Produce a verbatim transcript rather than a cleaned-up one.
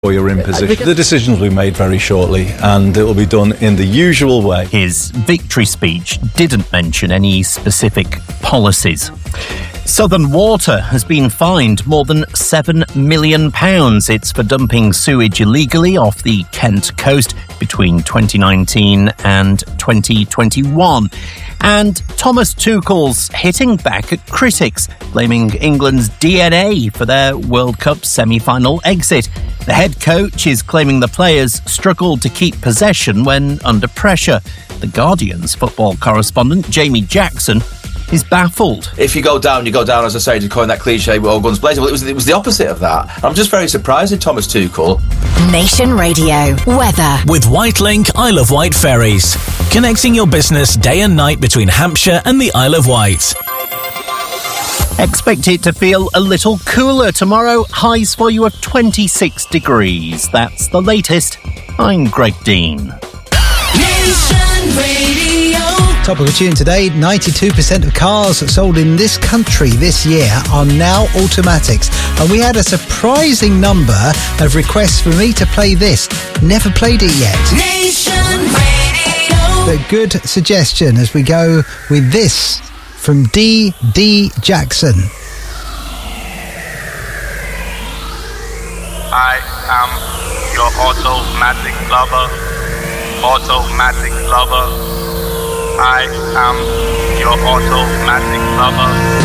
Or you're in position. The decisions will be made very shortly, and it will be done in the usual way. His victory speech didn't mention any specific policies. Southern Water has been fined more than seven million pounds. It's for dumping sewage illegally off the Kent coast between twenty nineteen and twenty twenty-one. And Thomas Tuchel's hitting back at critics, blaming England's D N A for their World Cup semi-final exit. The head coach is claiming the players struggled to keep possession when under pressure. The Guardian's football correspondent, Jamie Jackson, is baffled. If you go down, you go down, as I say, to coin that cliche, with all guns blazing. Well, it was, it was the opposite of that. I'm just very surprised at Thomas Tuchel. Nation Radio weather. With Whitelink Isle of Wight ferries. Connecting your business day and night between Hampshire and the Isle of Wight. Expect it to feel a little cooler tomorrow. Highs for you of twenty-six degrees. That's the latest. I'm Greg Dean. Nation Radio. Topical tune today, ninety-two percent of cars sold in this country this year are now automatics. And we had a surprising number of requests for me to play this. Never played it yet. Nation Radio. But good suggestion as we go with this from D D Jackson. I am your automatic lover. Automatic lover. I am your automatic lover.